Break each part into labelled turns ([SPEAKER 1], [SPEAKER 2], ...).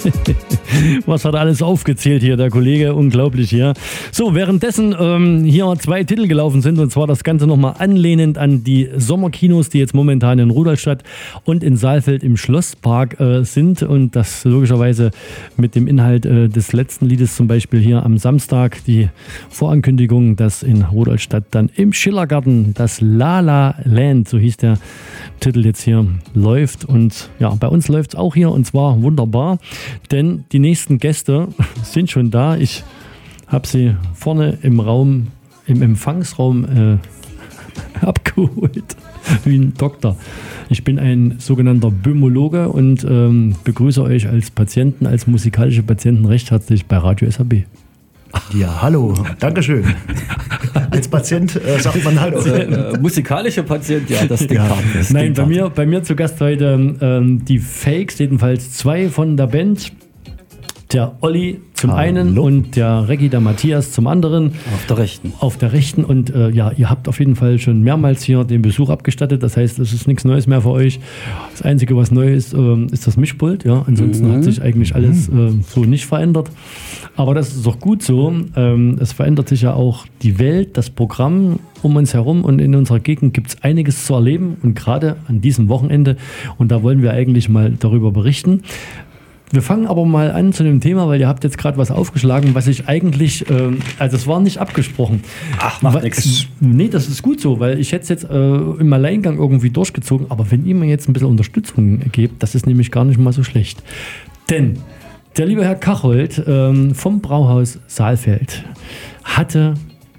[SPEAKER 1] Was hat er alles aufgezählt hier, der Kollege? Unglaublich hier. So, währenddessen hier 2 Titel gelaufen sind, und zwar das Ganze nochmal anlehnend an die Sommerkinos, die jetzt momentan in Rudolstadt und in Saalfeld im Schlosspark sind, und das logischerweise mit dem Inhalt des letzten Liedes, zum Beispiel hier am Samstag, die Vorankündigung, dass in Rudolstadt dann im Schillergarten das La La Land, so hieß der Titel, jetzt hier läuft. Und ja, bei uns läuft es auch hier, und zwar wunderbar, denn die nächsten Gäste sind schon da. Ich habe sie vorne im Raum, im Empfangsraum abgeholt, wie ein Doktor. Ich bin ein sogenannter Böhmologe und begrüße euch als Patienten, als musikalische Patienten recht herzlich bei Radio SAB.
[SPEAKER 2] Ja, hallo, Dankeschön. Als Patient sagt man Hallo.
[SPEAKER 3] Musikalischer Patient, ja, das Ding.
[SPEAKER 1] Ja. Nein, bei mir zu Gast heute die Fakes, jedenfalls 2 von der Band. Der Olli zum einen und der Reggie, der Matthias zum anderen. Auf der rechten. Und ja, ihr habt auf jeden Fall schon mehrmals hier den Besuch abgestattet. Das heißt, es ist nichts Neues mehr für euch. Das Einzige, was neu ist, ist das Mischpult. Ja, ansonsten hat sich eigentlich alles so nicht verändert. Aber das ist auch gut so. Es verändert sich ja auch die Welt, das Programm um uns herum, und in unserer Gegend gibt es einiges zu erleben. Und gerade an diesem Wochenende. Und da wollen wir eigentlich mal darüber berichten. Wir fangen aber mal an zu dem Thema, weil ihr habt jetzt gerade was aufgeschlagen, was ich eigentlich, also es war nicht abgesprochen.
[SPEAKER 3] Ach, macht nichts.
[SPEAKER 1] Nee, das ist gut so, weil ich hätte es jetzt im Alleingang irgendwie durchgezogen, aber wenn ihr mir jetzt ein bisschen Unterstützung gebt, das ist nämlich gar nicht mal so schlecht. Denn der liebe Herr Kachold vom Brauhaus Saalfeld hatte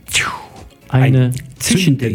[SPEAKER 1] eine zischende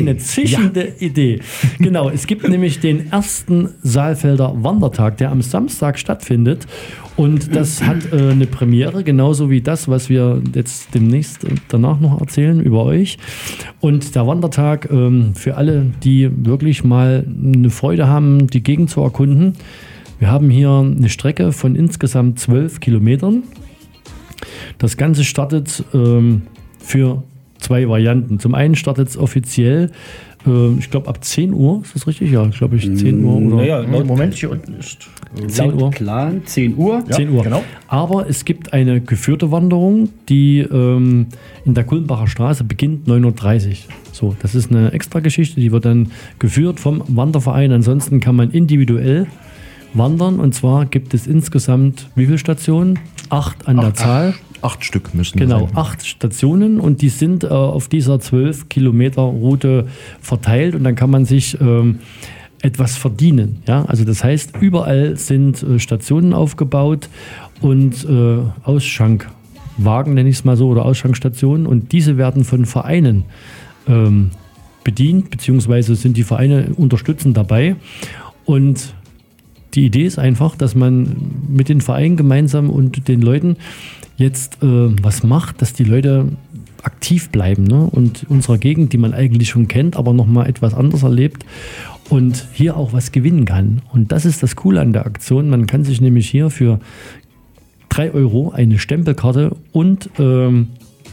[SPEAKER 1] Idee. Genau, es gibt nämlich den ersten Saalfelder Wandertag, der am Samstag stattfindet. Und das hat eine Premiere, genauso wie das, was wir jetzt demnächst danach noch erzählen über euch. Und der Wandertag für alle, die wirklich mal eine Freude haben, die Gegend zu erkunden. Wir haben hier eine Strecke von insgesamt 12 Kilometern. Das Ganze startet für 2 Varianten. Zum einen startet es offiziell, ich glaube ab 10 Uhr, ist das richtig? Ja, glaube ich 10 Uhr. Oder?
[SPEAKER 2] Naja, im Moment hier unten ist
[SPEAKER 1] 10 Uhr.
[SPEAKER 3] Plan, 10 Uhr.
[SPEAKER 1] Ja, 10 Uhr, genau. Aber es gibt eine geführte Wanderung, die in der Kulmbacher Straße beginnt 9.30 Uhr. So, das ist eine extra Geschichte, die wird dann geführt vom Wanderverein. Ansonsten kann man individuell wandern, und zwar gibt es insgesamt wie viele Stationen? 8 an der Zahl.
[SPEAKER 2] 8 Stück müssen
[SPEAKER 1] Genau,
[SPEAKER 2] sein.
[SPEAKER 1] 8 Stationen, und die sind auf dieser 12 Kilometer Route verteilt, und dann kann man sich etwas verdienen. Ja? Also das heißt, überall sind Stationen aufgebaut und Ausschankwagen, nenne ich es mal so, oder Ausschankstationen, und diese werden von Vereinen bedient, beziehungsweise sind die Vereine unterstützend dabei. Und die Idee ist einfach, dass man mit den Vereinen gemeinsam und den Leuten jetzt was macht, dass die Leute aktiv bleiben, ne? Und unserer Gegend, die man eigentlich schon kennt, aber nochmal etwas anders erlebt und hier auch was gewinnen kann. Und das ist das Coole an der Aktion. Man kann sich nämlich hier für 3 € eine Stempelkarte und einen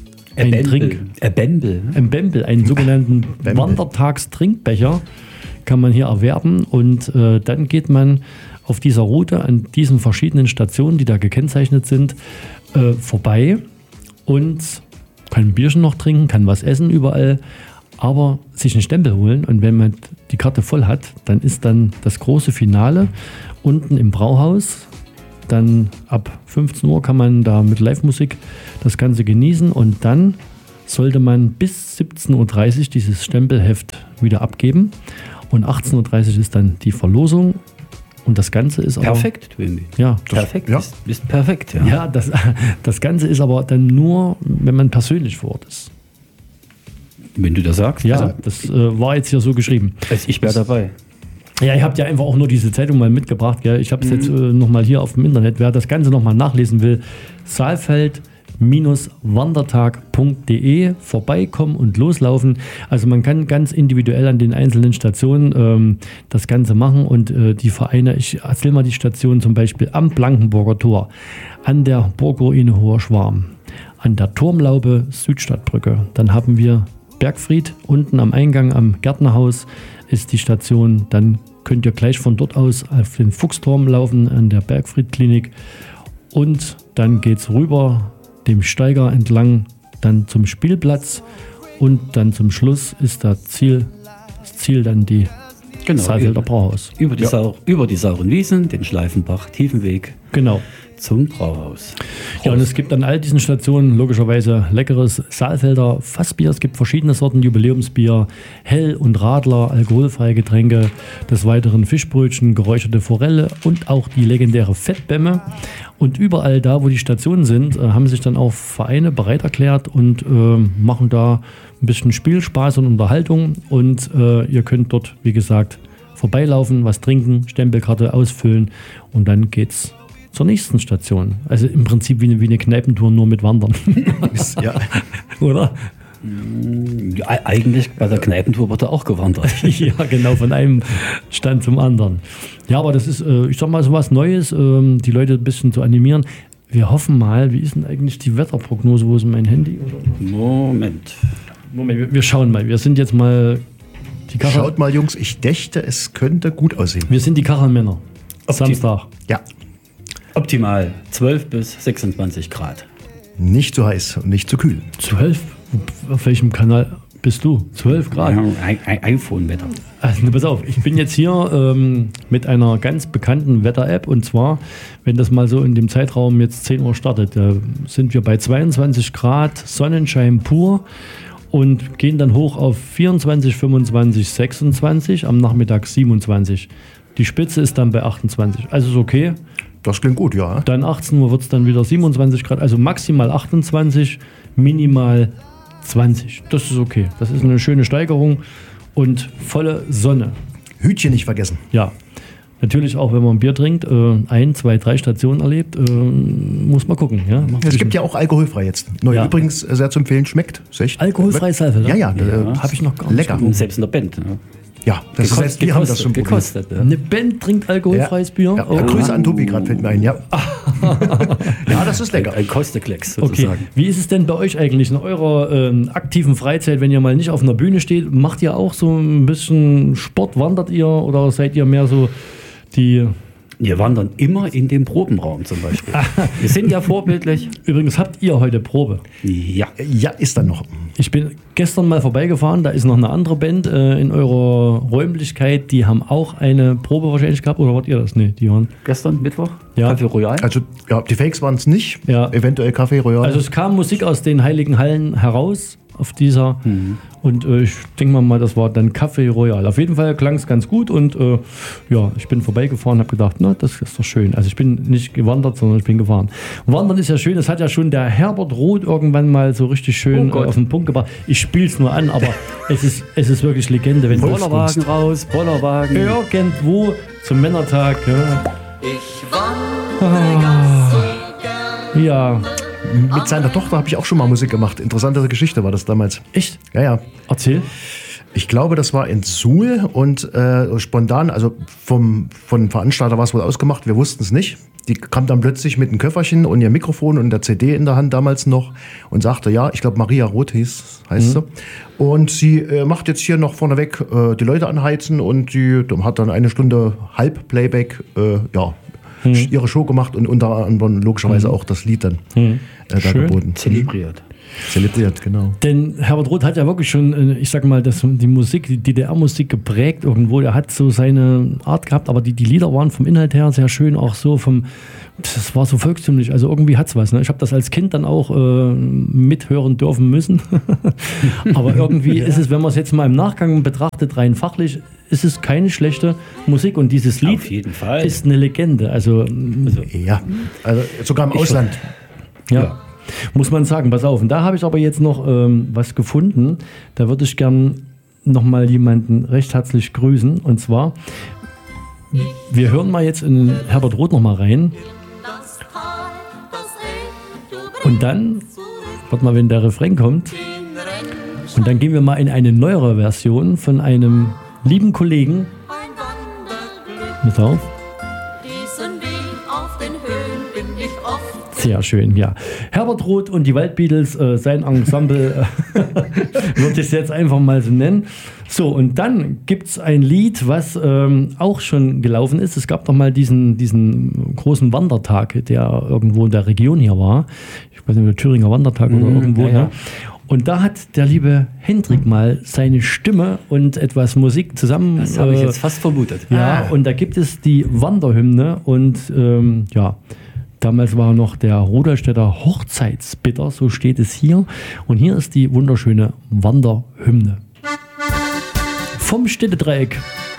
[SPEAKER 1] sogenannten Wandertagstrinkbecher kann man hier erwerben, und dann geht man auf dieser Route an diesen verschiedenen Stationen, die da gekennzeichnet sind, vorbei und kann ein Bierchen noch trinken, kann was essen überall, aber sich einen Stempel holen, und wenn man die Karte voll hat, dann ist dann das große Finale unten im Brauhaus. Dann ab 15 Uhr kann man da mit Live-Musik das Ganze genießen, und dann sollte man bis 17.30 Uhr dieses Stempelheft wieder abgeben, und 18.30 Uhr ist dann die Verlosung. Und das Ganze ist
[SPEAKER 3] perfekt,
[SPEAKER 1] Twimby. Ja,
[SPEAKER 3] perfekt.
[SPEAKER 2] Ja.
[SPEAKER 3] Ist perfekt, ja.
[SPEAKER 1] Ja, das Ganze ist aber dann nur, wenn man persönlich vor Ort ist.
[SPEAKER 3] Wenn du das sagst.
[SPEAKER 1] Ja,
[SPEAKER 3] also,
[SPEAKER 1] das war jetzt hier so geschrieben.
[SPEAKER 3] Ich wäre dabei.
[SPEAKER 1] Ja, ihr habt ja einfach auch nur diese Zeitung mal mitgebracht. Gell? Ich habe es jetzt nochmal hier auf dem Internet. Wer das Ganze nochmal nachlesen will, Saalfeld-wandertag.de, vorbeikommen und loslaufen. Also man kann ganz individuell an den einzelnen Stationen das Ganze machen, und die Vereine, ich erzähle mal die Stationen, zum Beispiel am Blankenburger Tor, an der Burgruine Hoher Schwarm, an der Turmlaube Südstadtbrücke. Dann haben wir Bergfried, unten am Eingang am Gärtnerhaus ist die Station. Dann könnt ihr gleich von dort aus auf den Fuchsturm laufen, an der Bergfried-Klinik. und dann geht es rüber dem Steiger entlang dann zum Spielplatz und dann zum Schluss ist das Ziel dann die Saalfelder Brauhaus.
[SPEAKER 3] Über die sauren Wiesen, den Schleifenbach, Tiefenweg.
[SPEAKER 1] Genau.
[SPEAKER 3] Zum Brauhaus.
[SPEAKER 1] Ja, und es gibt an all diesen Stationen logischerweise leckeres Saalfelder Fassbier. Es gibt verschiedene Sorten Jubiläumsbier, Hell- und Radler, alkoholfreie Getränke, des Weiteren Fischbrötchen, geräucherte Forelle und auch die legendäre Fettbämme. Und überall da, wo die Stationen sind, haben sich dann auch Vereine bereit erklärt und machen da ein bisschen Spielspaß und Unterhaltung. Und ihr könnt dort, wie gesagt, vorbeilaufen, was trinken, Stempelkarte ausfüllen und dann geht's zur nächsten Station. Also im Prinzip wie eine Kneipentour, nur mit Wandern.
[SPEAKER 2] Ja.
[SPEAKER 1] Oder?
[SPEAKER 3] Ja, eigentlich bei der Kneipentour wird auch gewandert.
[SPEAKER 1] Ja, genau, von einem Stand zum anderen. Ja, aber das ist, ich sag mal, so was Neues, die Leute ein bisschen zu animieren. Wir hoffen mal, wie ist denn eigentlich die Wetterprognose? Wo ist mein Handy?
[SPEAKER 3] Moment,
[SPEAKER 1] wir schauen mal. Wir sind jetzt mal die Kachel.
[SPEAKER 2] Schaut mal, Jungs, ich dächte, es könnte gut aussehen.
[SPEAKER 1] Wir sind die Kachelmänner. Samstag.
[SPEAKER 2] Ja.
[SPEAKER 3] Optimal 12 bis 26 Grad.
[SPEAKER 2] Nicht zu heiß und nicht zu kühl.
[SPEAKER 1] 12? Auf welchem Kanal bist du? 12 Grad?
[SPEAKER 3] Ja, ein iPhone-Wetter.
[SPEAKER 1] Also, pass auf, ich bin jetzt hier mit einer ganz bekannten Wetter-App und zwar, wenn das mal so in dem Zeitraum jetzt 10 Uhr startet, sind wir bei 22 Grad, Sonnenschein pur und gehen dann hoch auf 24, 25, 26, am Nachmittag 27. Die Spitze ist dann bei 28, also ist okay.
[SPEAKER 2] Das klingt gut, ja.
[SPEAKER 1] Dann 18 Uhr wird es dann wieder 27 Grad, also maximal 28, minimal 20. Das ist okay. Das ist eine schöne Steigerung und volle Sonne.
[SPEAKER 2] Hütchen nicht vergessen.
[SPEAKER 1] Ja, natürlich auch, wenn man ein Bier trinkt, 1, 2, 3 Stationen erlebt, muss man gucken. Ja?
[SPEAKER 2] Es gibt ja auch alkoholfrei jetzt. Neu
[SPEAKER 1] Ja.
[SPEAKER 2] Übrigens sehr zu empfehlen, schmeckt. Ist echt
[SPEAKER 1] Alkoholfreies Saalfelder?
[SPEAKER 2] Ja, ja.
[SPEAKER 1] Habe ich noch gar nicht.
[SPEAKER 2] Lecker.
[SPEAKER 3] Und selbst in der Band. Ne?
[SPEAKER 2] Ja, das ist selbst wir haben das schon probiert.
[SPEAKER 3] gekostet. Ja.
[SPEAKER 1] Eine Band trinkt alkoholfreies Bier?
[SPEAKER 2] Ja.
[SPEAKER 1] Oh.
[SPEAKER 2] Ja, Grüße an Tobi, gerade fällt mir ein, ja. Ja, das ist lecker.
[SPEAKER 3] Ein Kosteklecks
[SPEAKER 1] Okay,
[SPEAKER 3] sozusagen.
[SPEAKER 1] wie ist es denn bei euch eigentlich in eurer aktiven Freizeit, wenn ihr mal nicht auf einer Bühne steht? Macht ihr auch so ein bisschen Sport? Wandert ihr oder seid ihr mehr so die...
[SPEAKER 3] Wir wandern immer in den Probenraum zum Beispiel. Wir sind ja vorbildlich.
[SPEAKER 1] Übrigens, habt ihr heute Probe?
[SPEAKER 3] Ja.
[SPEAKER 2] Ja, ist dann noch.
[SPEAKER 1] Ich bin gestern mal vorbeigefahren, da ist noch eine andere Band in eurer Räumlichkeit, die haben auch eine Probe wahrscheinlich gehabt, oder wart ihr das? Nee, die waren...
[SPEAKER 3] Gestern Mittwoch?
[SPEAKER 1] Ja.
[SPEAKER 3] Café Royal?
[SPEAKER 2] Also, ja, die Fakes waren es nicht.
[SPEAKER 1] Ja.
[SPEAKER 2] Eventuell Café Royal.
[SPEAKER 1] Also es kam Musik aus den Heiligen Hallen heraus auf dieser und ich denke mal, das war dann Café Royal. Auf jeden Fall klang es ganz gut und ja, ich bin vorbeigefahren und habe gedacht, na, das ist doch schön. Also ich bin nicht gewandert, sondern ich bin gefahren. Wandern ist ja schön, das hat ja schon der Herbert Roth irgendwann mal so richtig schön auf den Punkt gebracht. Ich spiele es nur an, aber es ist wirklich Legende. Wenn
[SPEAKER 3] Bollerwagen raus, Bollerwagen.
[SPEAKER 1] irgendwo zum Männertag. Ja.
[SPEAKER 4] Ich wandere ganz so gern.
[SPEAKER 1] Ja,
[SPEAKER 2] Mit seiner Tochter habe ich auch schon mal Musik gemacht. Interessante Geschichte war das damals.
[SPEAKER 1] echt?
[SPEAKER 2] Ja, ja.
[SPEAKER 1] Erzähl.
[SPEAKER 2] Ich glaube, das war in Suhl und spontan, also vom Veranstalter war es wohl ausgemacht, wir wussten es nicht. Die kam dann plötzlich mit einem Köfferchen und ihr Mikrofon und der CD in der Hand damals noch und sagte, ja, ich glaube Maria Roth heißt sie. Und sie macht jetzt hier noch vorneweg die Leute anheizen und die hat dann 1 Stunde Halbplayback, ihre Show gemacht und unter anderem logischerweise auch das Lied dann da
[SPEAKER 1] Schön.
[SPEAKER 2] geboten.
[SPEAKER 3] Zelebriert.
[SPEAKER 2] Zelebriert, genau.
[SPEAKER 1] Denn Herbert Roth hat ja wirklich schon, ich sag mal, die Musik, die DDR-Musik geprägt irgendwo. Er hat so seine Art gehabt, aber die Lieder waren vom Inhalt her sehr schön, auch so das war so volkstümlich, also irgendwie hat's was. Ne? Ich habe das als Kind dann auch mithören dürfen müssen. Aber irgendwie ist es, wenn man es jetzt mal im Nachgang betrachtet, rein fachlich, ist es keine schlechte Musik. Und dieses Lied
[SPEAKER 3] Auf jeden Fall.
[SPEAKER 1] ist eine Legende. Also
[SPEAKER 2] Ja, also sogar im Ausland.
[SPEAKER 1] ja. Muss man sagen, pass auf. Und da habe ich aber jetzt noch was gefunden. Da würde ich gern nochmal jemanden recht herzlich grüßen. Und zwar, wir hören mal jetzt in Herbert Roth nochmal rein.
[SPEAKER 4] Das Tal, das Reh, du
[SPEAKER 1] Und dann, warte mal, wenn der Refrain kommt.
[SPEAKER 4] den Rennen,
[SPEAKER 1] Und dann gehen wir mal in eine neuere Version von einem lieben Kollegen.
[SPEAKER 4] ein Wanderglück.
[SPEAKER 1] Pass auf.
[SPEAKER 4] Diesen Weg auf den Höhen bin ich oft
[SPEAKER 1] Sehr schön, ja. Herbert Roth und die Waldbeatles, sein Ensemble, würde ich es jetzt einfach mal so nennen. So, und dann gibt es ein Lied, was auch schon gelaufen ist. Es gab doch mal diesen großen Wandertag, der irgendwo in der Region hier war. Ich weiß nicht, der Thüringer Wandertag oder irgendwo.
[SPEAKER 3] ja.
[SPEAKER 1] Ne? Und da hat der liebe Hendrik mal seine Stimme und etwas Musik zusammen.
[SPEAKER 3] Das habe ich jetzt fast vermutet.
[SPEAKER 1] Ja, und da gibt es die Wanderhymne und ja, damals war noch der Rudolstädter Hochzeitsbitter, so steht es hier. Und hier ist die wunderschöne Wanderhymne. Vom Städtedreieck